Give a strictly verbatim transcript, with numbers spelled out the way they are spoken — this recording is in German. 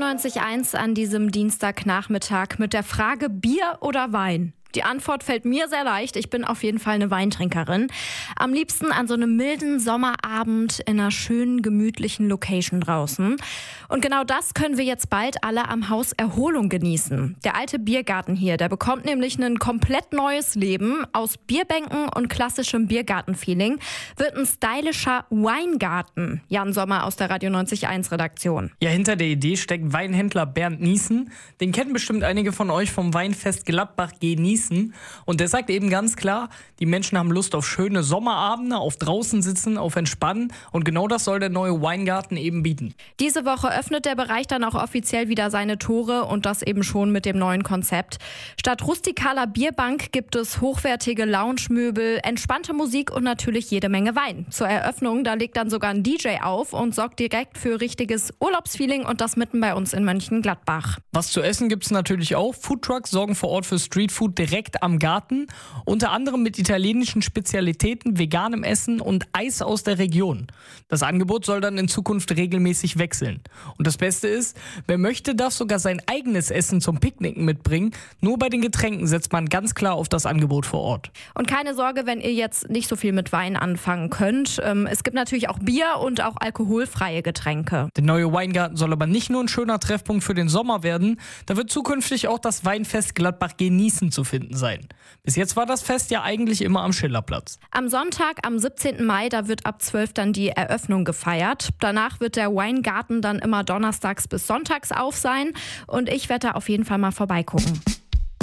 neunzig Komma eins an diesem Dienstagnachmittag mit der Frage Bier oder Wein. Die Antwort fällt mir sehr leicht. Ich bin auf jeden Fall eine Weintrinkerin. Am liebsten an so einem milden Sommerabend in einer schönen, gemütlichen Location draußen. Und genau das können wir jetzt bald alle am Haus Erholung genießen. Der alte Biergarten hier, der bekommt nämlich ein komplett neues Leben. Aus Bierbänken und klassischem Biergarten-Feeling wird ein stylischer Weingarten. Jan Sommer aus der Radio neunzig Komma eins Redaktion. Ja, hinter der Idee steckt Weinhändler Bernd Niesen. Den kennen bestimmt einige von euch vom Weinfest Gladbach genießen. Und der sagt eben ganz klar, die Menschen haben Lust auf schöne Sommerabende, auf draußen sitzen, auf Entspannen. Und genau das soll der neue Weingarten eben bieten. Diese Woche öffnet der Bereich dann auch offiziell wieder seine Tore und das eben schon mit dem neuen Konzept. Statt rustikaler Bierbank gibt es hochwertige Lounge-Möbel, entspannte Musik und natürlich jede Menge Wein. Zur Eröffnung, da legt dann sogar ein D J auf und sorgt direkt für richtiges Urlaubsfeeling und das mitten bei uns in Mönchengladbach. Was zu essen gibt es natürlich auch. Foodtrucks sorgen vor Ort für Streetfood direkt am Garten, unter anderem mit italienischen Spezialitäten, veganem Essen und Eis aus der Region. Das Angebot soll dann in Zukunft regelmäßig wechseln. Und das Beste ist, wer möchte, darf sogar sein eigenes Essen zum Picknicken mitbringen. Nur bei den Getränken setzt man ganz klar auf das Angebot vor Ort. Und keine Sorge, wenn ihr jetzt nicht so viel mit Wein anfangen könnt. Es gibt natürlich auch Bier und auch alkoholfreie Getränke. Der neue Weingarten soll aber nicht nur ein schöner Treffpunkt für den Sommer werden. Da wird zukünftig auch das Weinfest Gladbach genießen zu finden sein. Bis jetzt war das Fest ja eigentlich immer am Schillerplatz. Am Sonntag, am siebzehnten Mai, da wird ab zwölf dann die Eröffnung gefeiert. Danach wird der Weingarten dann immer donnerstags bis sonntags auf sein und ich werde da auf jeden Fall mal vorbeigucken.